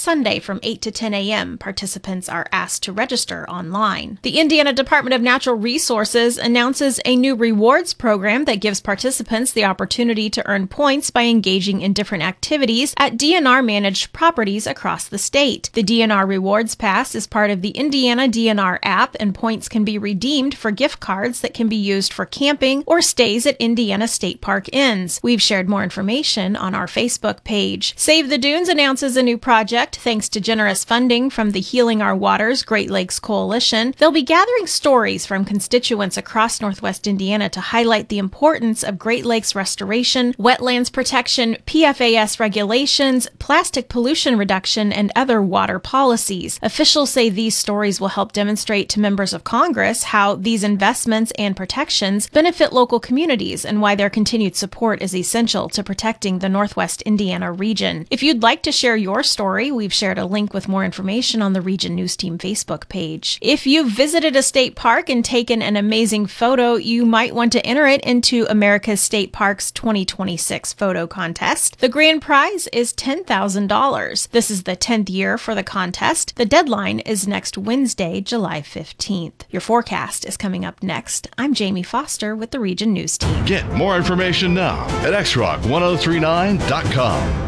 Sunday from 8 to 10 a.m. Participants are asked to register online. The Indiana Department of Natural Resources announces a new rewards program that gives participants the opportunity to earn points by engaging in different activities at DNR-managed properties across the state. The DNR Rewards Pass is part of the Indiana DNR app, and points can be redeemed for gift cards that can be used for camping or stays at Indiana State Park Inns. We've shared more information on our Facebook page. Save the Dunes announces a new project thanks to generous funding from the Healing Our Waters Great Lakes Coalition. They'll be gathering stories from constituents across Northwest Indiana to highlight the importance of Great Lakes restoration, wetlands protection, PFAS regulations, plastic pollution reduction, and other water policies. Officials say these stories will help demonstrate to members of Congress how these investments and protections benefit local communities and why their continued support is essential to protecting the Northwest Indiana region. If you'd like to share your story, we've shared a link with more information on the Region News Team Facebook page. If you've visited a state park and taken an amazing photo, you might want to enter it into America's State Parks 2026 photo contest. The grand prize is $10,000. This is the 10th year for the contest. The deadline is next Wednesday, July 15th. Your forecast is coming up next. I'm Jamie Foster with the Region News Team. Get more information now at xrock1039.com.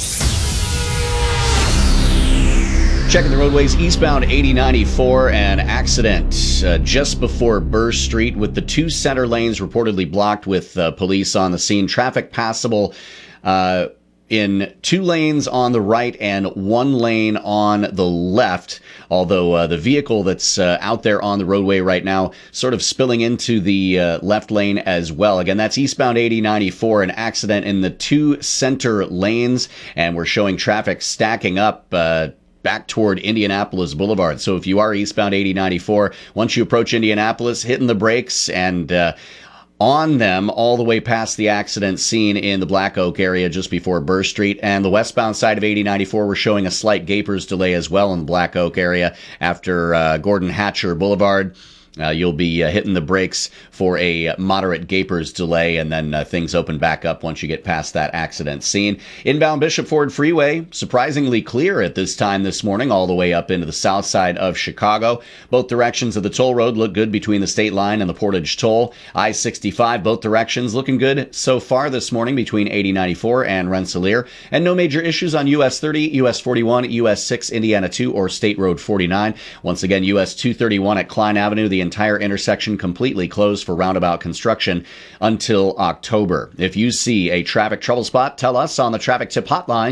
Checking the roadways, eastbound 8094, an accident just before Burr Street with the two center lanes reportedly blocked with police on the scene. Traffic passable in two lanes on the right and one lane on the left, although the vehicle that's out there on the roadway right now sort of spilling into the left lane as well. Again, that's eastbound 8094, an accident in the two center lanes, and we're showing traffic stacking up back toward Indianapolis Boulevard. So if you are eastbound 8094, once you approach Indianapolis, hitting the brakes and on them all the way past the accident scene in the Black Oak area just before Burr Street. And the westbound side of 8094, we're showing a slight Gapers delay as well in the Black Oak area after Gordon Hatcher Boulevard. You'll be hitting the brakes for a moderate Gapers delay, and then things open back up once you get past that accident scene. Inbound Bishop Ford Freeway, surprisingly clear at this time this morning, all the way up into the south side of Chicago. Both directions of the toll road look good between the state line and the Portage Toll. I-65, both directions looking good so far this morning between 8094 and Rensselaer. And no major issues on US 30, US 41, US 6, Indiana 2, or State Road 49. Once again, US 231 at Klein Avenue, the entire intersection completely closed for roundabout construction until October. If you see a traffic trouble spot, tell us on the traffic tip hotline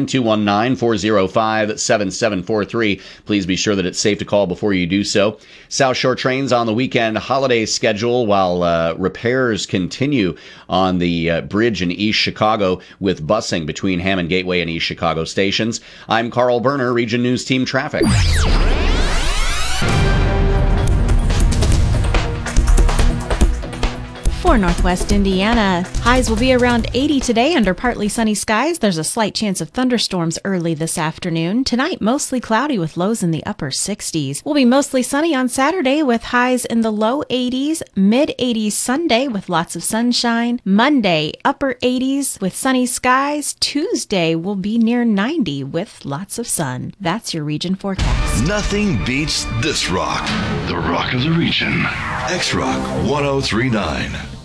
219-405-7743. Please be sure that it's safe to call before you do so. South Shore trains on the weekend holiday schedule while repairs continue on the bridge in East Chicago with busing between Hammond Gateway and East Chicago stations. I'm Carl Berner, Region News Team Traffic. For Northwest Indiana, highs will be around 80 today under partly sunny skies. There's a slight chance of thunderstorms early this afternoon. Tonight, mostly cloudy with lows in the upper 60s. We'll be mostly sunny on Saturday with highs in the low 80s, mid 80s Sunday with lots of sunshine. Monday, upper 80s with sunny skies. Tuesday will be near 90 with lots of sun. That's your region forecast. Nothing beats this rock, the rock of the region. X-Rock 1039.